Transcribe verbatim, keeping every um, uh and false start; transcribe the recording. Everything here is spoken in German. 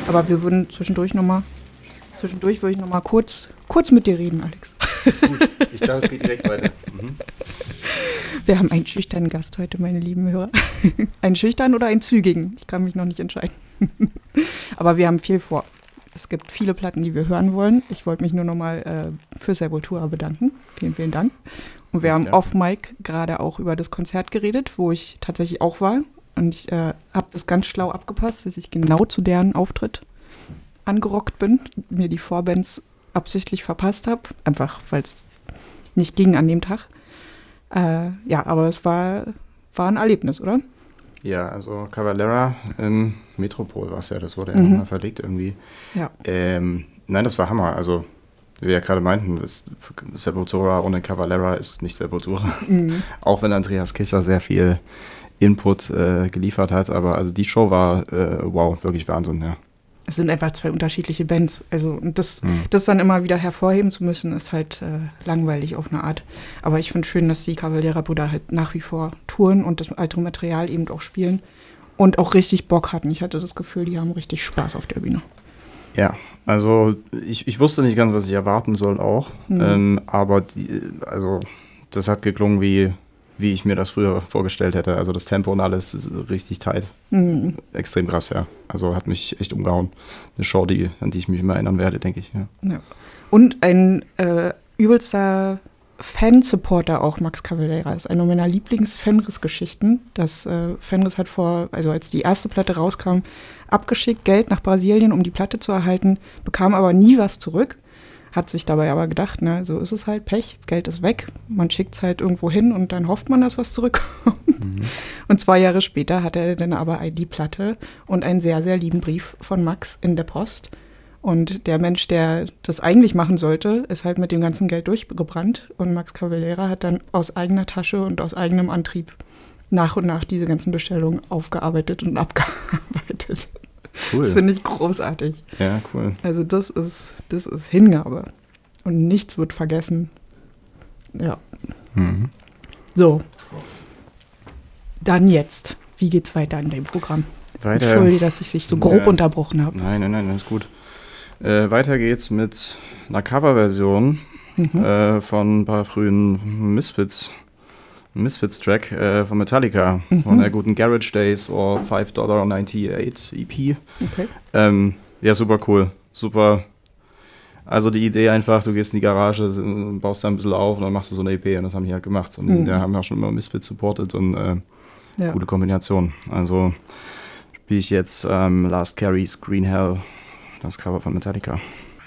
Aber wir würden zwischendurch nochmal, zwischendurch würde ich nochmal kurz, kurz mit dir reden, Alex. Gut, ich dachte, es geht direkt weiter. Mhm. Wir haben einen schüchternen Gast heute, meine lieben Hörer. Einen schüchternen oder einen zügigen? Ich kann mich noch nicht entscheiden. Aber wir haben viel vor. Es gibt viele Platten, die wir hören wollen. Ich wollte mich nur nochmal äh, für Sepultura bedanken. Vielen, vielen Dank. Und wir haben off-Mic gerade auch über das Konzert geredet, wo ich tatsächlich auch war. Und ich äh, habe das ganz schlau abgepasst, dass ich genau zu deren Auftritt angerockt bin, mir die Vorbands absichtlich verpasst habe, einfach weil es nicht ging an dem Tag. Äh, ja, aber es war, war ein Erlebnis, oder? Ja, also Cavalera im Metropol war es ja, das wurde ja Mhm. nochmal verlegt irgendwie. Ja. Ähm, nein, das war Hammer, also wie wir ja gerade meinten, ist, Sepultura ohne Cavalera ist nicht Sepultura. Mhm. Auch wenn Andreas Kisser sehr viel Input äh, geliefert hat, aber also die Show war, äh, wow, wirklich Wahnsinn, ja. Es sind einfach zwei unterschiedliche Bands. Also und das, Mhm. das dann immer wieder hervorheben zu müssen, ist halt äh, langweilig auf eine Art. Aber ich finde schön, dass die Cavalera-Brüder halt nach wie vor touren und das alte Material eben auch spielen und auch richtig Bock hatten. Ich hatte das Gefühl, die haben richtig Spaß auf der Bühne. Ja, also ich, ich wusste nicht ganz, was ich erwarten soll auch, Mhm. ähm, aber die, also das hat geklungen, wie, wie ich mir das früher vorgestellt hätte. Also das Tempo und alles ist richtig tight. Mhm. Extrem krass, ja. Also hat mich echt umgehauen. Eine Show, die, an die ich mich immer erinnern werde, denke ich. Ja. Ja. Und ein äh, übelster Fansupporter auch, Max Cavalera, ist eine meiner Lieblings-Fenris-Geschichten. Das äh, Fenris hat vor, also als die erste Platte rauskam, abgeschickt Geld nach Brasilien, um die Platte zu erhalten, bekam aber nie was zurück. Hat sich dabei aber gedacht, ne, so ist es halt, Pech, Geld ist weg, man schickt es halt irgendwo hin und dann hofft man, dass was zurückkommt. Mhm. Und zwei Jahre später hat er dann aber die Platte und einen sehr, sehr lieben Brief von Max in der Post. Und der Mensch, der das eigentlich machen sollte, ist halt mit dem ganzen Geld durchgebrannt. Und Max Cavalera hat dann aus eigener Tasche und aus eigenem Antrieb nach und nach diese ganzen Bestellungen aufgearbeitet und abgearbeitet. Cool. Das finde ich großartig. Ja, cool. Also das ist, das ist Hingabe. Und nichts wird vergessen. Ja. Mhm. So. Dann jetzt. Wie geht's weiter in dem Programm? Weiter. Entschuldige, dass ich sich so grob Ja. unterbrochen habe. Nein, nein, nein, alles gut. Äh, weiter geht's mit einer Coverversion Mhm. äh, von ein paar frühen Misfits. Misfits-Track äh, von Metallica, Mhm. von der guten Garage Days oder five Dollar ninety-eight E P. Okay. Ähm, ja, super cool. Super. Also die Idee einfach, du gehst in die Garage, s- baust da ein bisschen auf und dann machst du so eine E P und das haben die halt gemacht. Und die Mhm. ja, haben ja schon immer Misfits supportet und äh, Ja. gute Kombination. Also spiele ich jetzt ähm, Last Carries Green Hell, das Cover von Metallica.